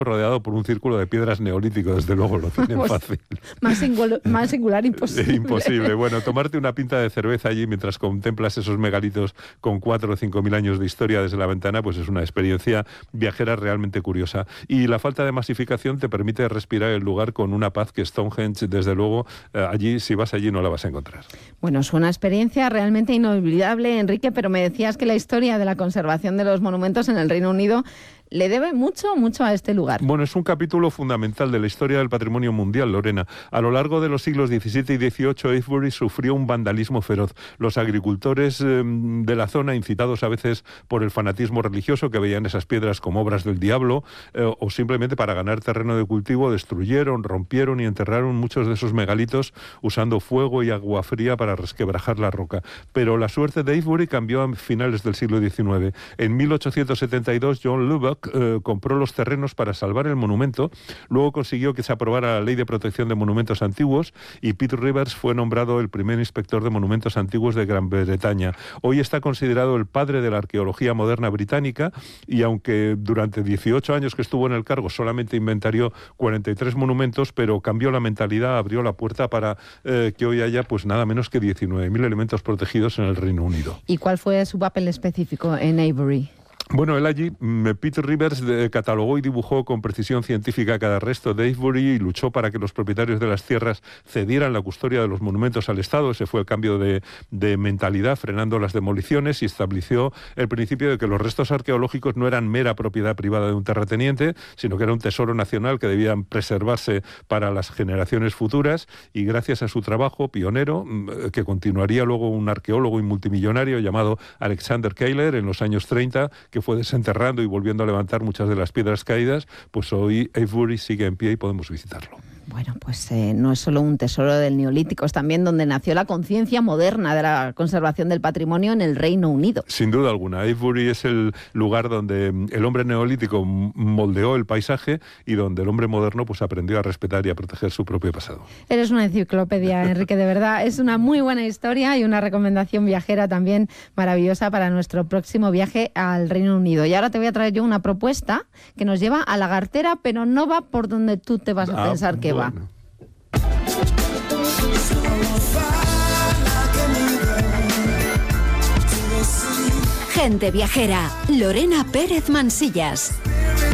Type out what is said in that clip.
rodeado por un círculo de piedras neolítico, desde luego lo tienen fácil. Más singular imposible. Imposible. Bueno, tomarte una pinta de cerveza allí mientras contemplas esos megalitos con 4 o 5 mil años de historia desde la ventana, pues es una experiencia viajera realmente curiosa. Y la falta de masificación te permite respirar el lugar con una paz que Stonehenge, desde luego, allí, si vas allí, no la vas a encontrar. Bueno, es una experiencia realmente inolvidable, Enrique, pero me decías que la historia de la conservación de los monumentos en el Reino Unido le debe mucho a este lugar. Bueno, es un capítulo fundamental de la historia del patrimonio mundial, Lorena. A lo largo de los siglos XVII y XVIII, Avebury sufrió un vandalismo feroz. Los agricultores de la zona, incitados a veces por el fanatismo religioso, que veían esas piedras como obras del diablo, o simplemente para ganar terreno de cultivo, destruyeron, rompieron y enterraron muchos de esos megalitos usando fuego y agua fría para resquebrajar la roca. Pero la suerte de Avebury cambió a finales del siglo XIX. En 1872, John Lubbock compró los terrenos para salvar el monumento, luego consiguió que se aprobara la Ley de Protección de Monumentos Antiguos y Pete Rivers fue nombrado el primer inspector de monumentos antiguos de Gran Bretaña. Hoy está considerado el padre de la arqueología moderna británica y aunque durante 18 años que estuvo en el cargo solamente inventarió 43 monumentos, pero cambió la mentalidad, abrió la puerta para que hoy haya pues nada menos que 19.000 elementos protegidos en el Reino Unido. ¿Y cuál fue su papel específico en Avebury? Bueno, él allí, Peter Rivers, catalogó y dibujó con precisión científica cada resto de Avebury y luchó para que los propietarios de las tierras cedieran la custodia de los monumentos al Estado. Ese fue el cambio de mentalidad, frenando las demoliciones, y estableció el principio de que los restos arqueológicos no eran mera propiedad privada de un terrateniente, sino que era un tesoro nacional que debían preservarse para las generaciones futuras, y gracias a su trabajo pionero, que continuaría luego un arqueólogo y multimillonario llamado Alexander Keillor en los años 30, que fue desenterrando y volviendo a levantar muchas de las piedras caídas, pues hoy Avebury sigue en pie y podemos visitarlo. Bueno, pues no es solo un tesoro del Neolítico, es también donde nació la conciencia moderna de la conservación del patrimonio en el Reino Unido. Sin duda alguna, Avebury es el lugar donde el hombre neolítico moldeó el paisaje y donde el hombre moderno pues aprendió a respetar y a proteger su propio pasado. Eres una enciclopedia, Enrique, de verdad. Es una muy buena historia y una recomendación viajera también maravillosa para nuestro próximo viaje al Reino Unido. Y ahora te voy a traer yo una propuesta que nos lleva a Lagartera, pero no va por donde tú te vas a pensar que va. Gente viajera, Lorena Pérez Mansillas.